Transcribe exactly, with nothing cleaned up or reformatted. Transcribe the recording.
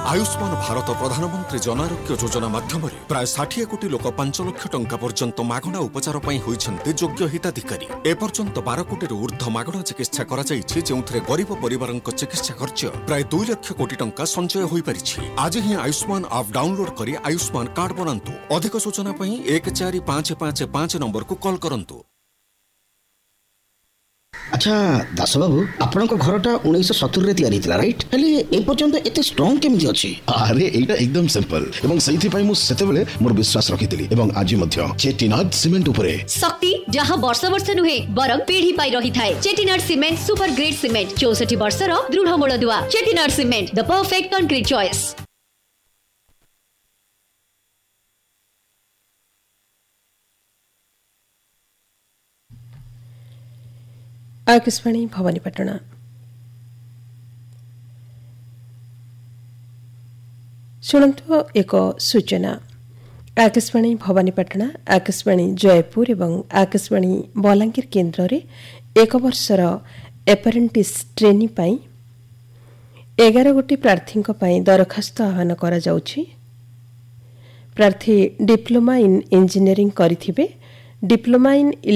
आयुष्मान भारत प्रधानमंत्री जन आरोग्य योजना माध्यम प्राय षाठी कोटी लोक पांच लाख टंका पर्यंत मागणा उपचार होइछन्ते योग्य हिताधिकारी। एपर्यंत बारह कोटी ऊर्ध्व मागणा चिकित्सा करा जायछि, जेउथरे गरीब परिवारक चिकित्सा खर्च प्राय दो लाख कोटी टंका संचय होई परिछि। आज ही आयुष्मान ऐप डाउनलोड करी आयुष्मान कार्ड बनांतु। अधिक सूचना पई एक चार पाँच पाँच पाँच नंबर को कॉल करंतु। अच्छा दास बाबू, आपण घरटा उन्नीस सत्तर तैयारी राइट, हेले ए पर्यंत एते स्ट्रांग केमिति अछि? अरे एटा एकदम सिंपल एवं सही पई मु सेतेबेले मोर विश्वास रखितली एवं आज मध्य चेटिनाड सीमेंट उपरे शक्ति जहां वर्ष वर्ष नुहे बरम पीढ़ी पाई रही थाए। Chettinad cement super grade cement चौसठ वर्षर दृढ़ मूलदुआ। Chettinad cement the perfect concrete choice. Akashvani Bhawanipatna. शुणु एक सूचना। आकाशवाणी भवानीपाटना, आकाशवाणी जयपुर एवं आकाशवाणी बलांगीर केन्द्र रे एक वर्षर एपरेंटिस ट्रेनी पाई एगार गोटी प्रार्थी दरखास्त आह्वान करा जाउछि। प्रार्थी diploma in engineering करिथिबे, diploma in